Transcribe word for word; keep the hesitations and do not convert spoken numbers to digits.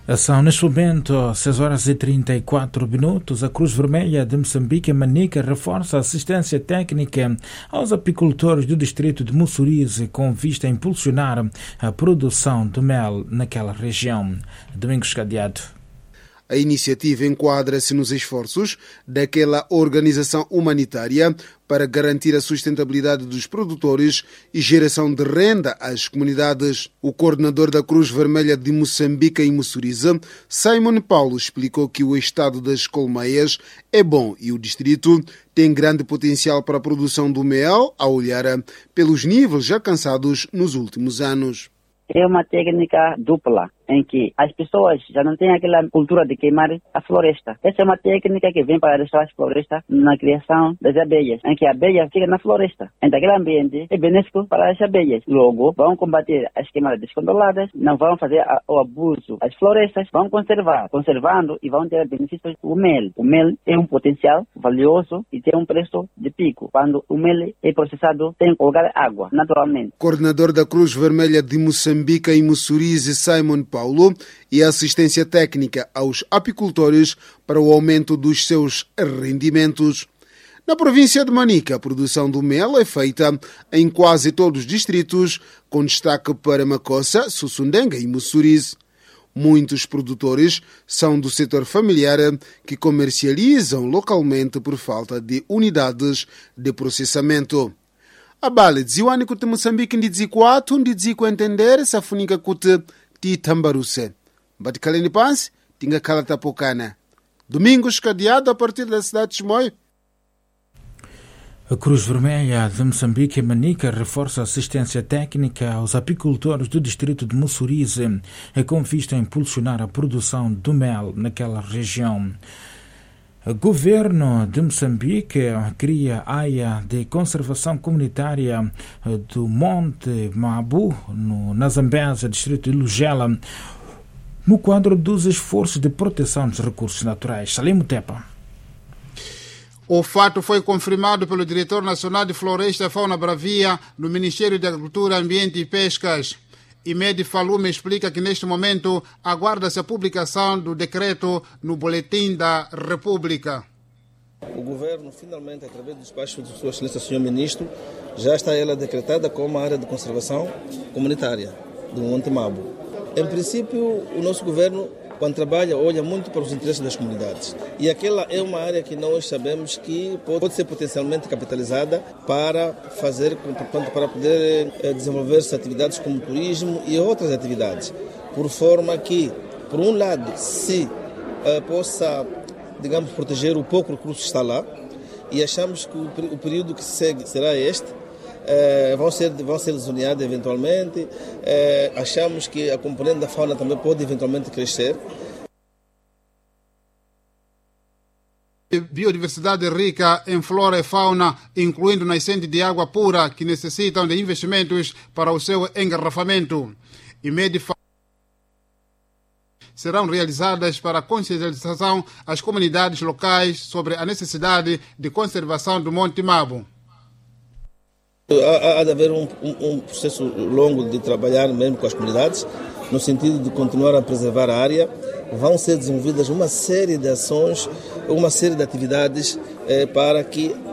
São neste momento seis horas e trinta e quatro minutos. A Cruz Vermelha de Moçambique, Manica, reforça a assistência técnica aos apicultores do distrito de Mussurize com vista a impulsionar a produção de mel naquela região. Domingos Cadeado. A iniciativa enquadra-se nos esforços daquela organização humanitária para garantir a sustentabilidade dos produtores e geração de renda às comunidades. O coordenador da Cruz Vermelha de Moçambique e Mussurize, Simon Paulo, explicou que o estado das colmeias é bom e o distrito tem grande potencial para a produção do mel, a olhar pelos níveis alcançados nos últimos anos. É uma técnica dupla, em que as pessoas já não têm aquela cultura de queimar a floresta. Essa é uma técnica que vem para deixar as florestas na criação das abelhas, em que a abelha fica na floresta. Então, aquele ambiente é benéfico para as abelhas. Logo, vão combater as queimadas descontroladas, não vão fazer a, o abuso das florestas, vão conservar, conservando e vão ter benefícios do mel. O mel tem um potencial valioso e tem um preço de pico. Quando o mel é processado, tem que colocar água, naturalmente. Coordenador da Cruz Vermelha de Moçambique e Mussurize, Simon Paulo, e assistência técnica aos apicultores para o aumento dos seus rendimentos. Na província de Manica, a produção do mel é feita em quase todos os distritos, com destaque para Macossa, Sussundenga e Mussurize. Muitos produtores são do setor familiar que comercializam localmente por falta de unidades de processamento. A bala dziwani kuti Moçambique ndi dziko athu ndi dziko entendere safunika kuti titambaruse. Batikhaleni pansi tingakhala tapokana. Domingos Cadeado, a partir da cidade de Chimoio. A Cruz Vermelha de Moçambique e Manica reforça a assistência técnica aos apicultores do distrito de Mussurize com vista a impulsionar a produção do mel naquela região. O governo de Moçambique cria a área de conservação comunitária do Monte Mabu, no, na Zambésia, distrito de Lugela, no quadro dos esforços de proteção dos recursos naturais. Salim Mutepa. O fato foi confirmado pelo diretor nacional de Floresta e Fauna Bravia no Ministério de Agricultura, Ambiente e Pescas. Imed Falume explica que neste momento aguarda-se a publicação do decreto no Boletim da República. O governo, finalmente, através do despacho de Sua Excelência, senhor Ministro, já está ela decretada como área de conservação comunitária do Monte Mabu. Em princípio, o nosso governo, quando trabalha, olha muito para os interesses das comunidades. E aquela é uma área que nós sabemos que pode ser potencialmente capitalizada para fazer, portanto, para poder desenvolver-se atividades como turismo e outras atividades. Por forma que, por um lado, se uh, possa, digamos, proteger o pouco recurso que está lá, e achamos que o, o período que segue será este. Uh, vão ser, vão ser zoneados eventualmente. Uh, achamos que a componente da fauna também pode eventualmente crescer. Biodiversidade rica em flora e fauna, incluindo nascentes de água pura que necessitam de investimentos para o seu engarrafamento. E médio serão realizadas para a consciencialização às comunidades locais sobre a necessidade de conservação do Monte Mabu. Há, há de haver um, um, um processo longo de trabalhar mesmo com as comunidades, no sentido de continuar a preservar a área. Vão ser desenvolvidas uma série de ações, uma série de atividades eh, para que